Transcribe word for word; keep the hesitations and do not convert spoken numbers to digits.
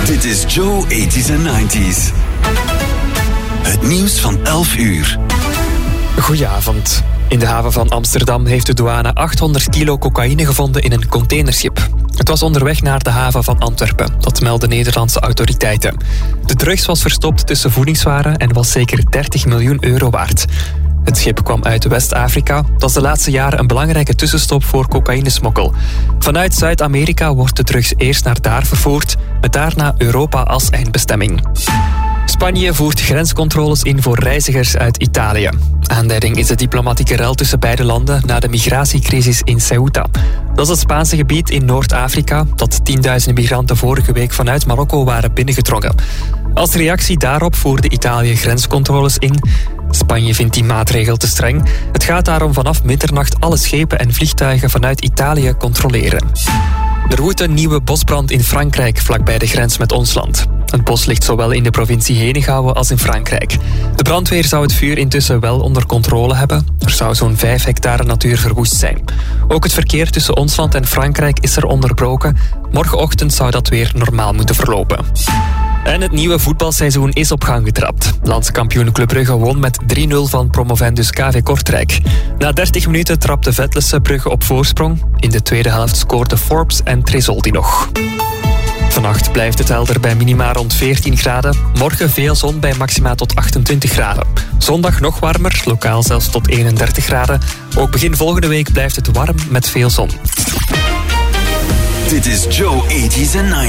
Dit is Joe tachtiger en negentiger. Het nieuws van elf uur. Goedenavond. In de haven van Amsterdam heeft de douane achthonderd kilo cocaïne gevonden in een containerschip. Het was onderweg naar de haven van Antwerpen, dat melden Nederlandse autoriteiten. De drugs was verstopt tussen voedingswaren en was zeker dertig miljoen euro waard. Het schip kwam uit West-Afrika. Dat is de laatste jaren een belangrijke tussenstop voor cocaïnesmokkel. Vanuit Zuid-Amerika wordt de drugs eerst naar daar vervoerd, met daarna Europa als eindbestemming. Spanje voert grenscontroles in voor reizigers uit Italië. Aanleiding is de diplomatieke rel tussen beide landen na de migratiecrisis in Ceuta. Dat is het Spaanse gebied in Noord-Afrika dat tienduizenden migranten vorige week vanuit Marokko waren binnengedrongen. Als reactie daarop voerde Italië grenscontroles in. Spanje vindt die maatregel te streng. Het gaat daarom vanaf middernacht alle schepen en vliegtuigen vanuit Italië controleren. Er woedt een nieuwe bosbrand in Frankrijk, vlakbij de grens met ons land. Het bos ligt zowel in de provincie Henegouwen als in Frankrijk. De brandweer zou het vuur intussen wel onder controle hebben. Er zou zo'n vijf hectare natuur verwoest zijn. Ook het verkeer tussen ons land en Frankrijk is er onderbroken. Morgenochtend zou dat weer normaal moeten verlopen. En het nieuwe voetbalseizoen is op gang getrapt. Landskampioen Club Brugge won met drie nul van promovendus K V Kortrijk. Na dertig minuten trapte Vetlesse Brugge op voorsprong. In de tweede helft scoorden Forbes en Tresoldi nog. Vannacht blijft het helder bij minima rond veertien graden. Morgen veel zon bij maxima tot achtentwintig graden. Zondag nog warmer, lokaal zelfs tot eenendertig graden. Ook begin volgende week blijft het warm met veel zon. Dit is Joe tachtiger en negentiger.